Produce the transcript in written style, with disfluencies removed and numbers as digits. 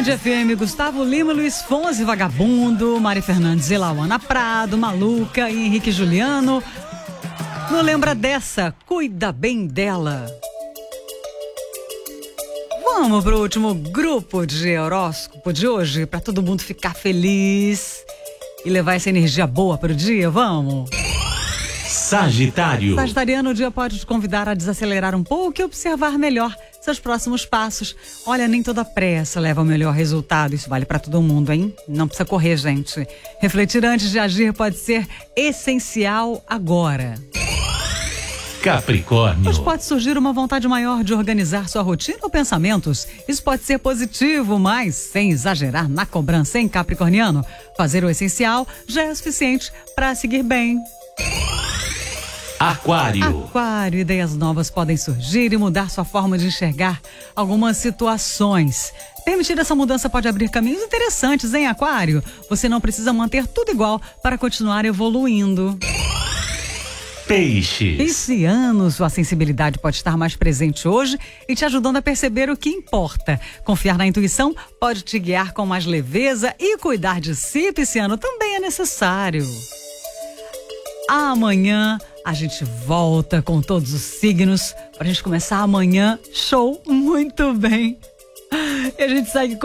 Band FM, Gustavo Lima, Luiz Fonsi, Vagabundo, Mari Fernandes e Lauana Prado, Maluca e Henrique Juliano. Não lembra dessa? Cuida bem dela. Vamos pro último grupo de horóscopo de hoje, para todo mundo ficar feliz e levar essa energia boa pro dia, vamos? Sagitário. Sagitariano, o dia pode te convidar a desacelerar um pouco e observar melhor seus próximos passos. Olha, nem toda pressa leva ao melhor resultado. Isso vale para todo mundo, hein? Não precisa correr, gente. Refletir antes de agir pode ser essencial agora. Capricórnio. Mas pode surgir uma vontade maior de organizar sua rotina ou pensamentos. Isso pode ser positivo, mas sem exagerar na cobrança, hein, Capricorniano? Fazer o essencial já é suficiente para seguir bem. Aquário. Aquário, ideias novas podem surgir e mudar sua forma de enxergar algumas situações. Permitir essa mudança pode abrir caminhos interessantes, hein, Aquário? Você não precisa manter tudo igual para continuar evoluindo. Peixes. Esse ano, sua sensibilidade pode estar mais presente hoje e te ajudando a perceber o que importa. Confiar na intuição pode te guiar com mais leveza e cuidar de si, Pisciano, também é necessário. Amanhã a gente volta com todos os signos pra gente começar amanhã show muito bem. E a gente segue com